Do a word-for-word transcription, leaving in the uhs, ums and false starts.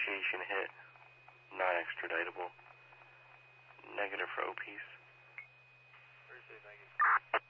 Negotiation hit. Non-extraditable. Negative for O-piece. Thursday, thank you.